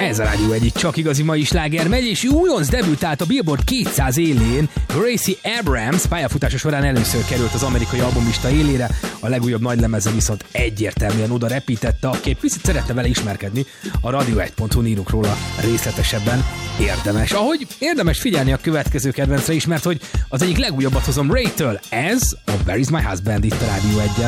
Ez a Rádió egyik csak igazi mai sláger megy, és újonc debütált a Billboard 200 élén. Gracie Abrams pályafutása során először került az amerikai albumlista élére, a legújabb nagylemeze viszont egyértelműen oda repítette, aki egy picit szerette vele ismerkedni, a radio1.hu írunk róla részletesebben. Érdemes. Ahogy érdemes figyelni a következő kedvencre is, mert hogy az egyik legújabbat hozom Ray-től. Ez a Where is my husband itt a Rádió 1-en.